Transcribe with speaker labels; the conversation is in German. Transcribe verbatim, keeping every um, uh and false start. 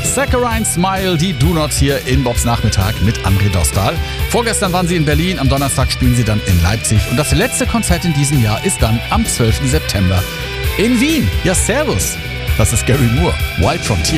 Speaker 1: Saccharine Smile, die Do-Nots hier in Bobs Nachmittag mit André Dostal. Vorgestern waren sie in Berlin, am Donnerstag spielen sie dann in Leipzig. Und das letzte Konzert in diesem Jahr ist dann am zwölften September in Wien. Ja, servus. Das ist Gary Moore, Wild Frontier.